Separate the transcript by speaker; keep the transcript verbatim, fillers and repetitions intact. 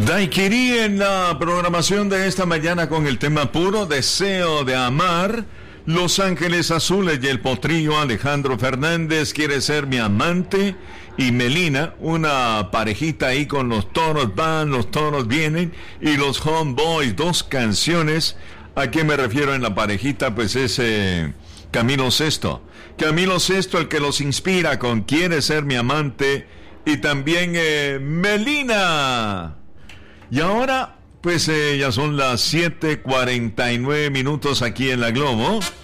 Speaker 1: Daiquiri en la programación de esta mañana con el tema Puro Deseo de Amar. Los Ángeles Azules y el Potrillo Alejandro Fernández, Quiere Ser Mi Amante. Y Melina, una parejita ahí con los toros van, los toros vienen. Y los Homeboys, dos canciones. ¿A qué me refiero en la parejita? Pues es eh, Camilo Sesto. Camilo Sesto, el que los inspira con Quiere Ser Mi Amante. Y también eh, Melina. Y ahora, pues eh, ya son las siete cuarenta y nueve minutos aquí en La Globo.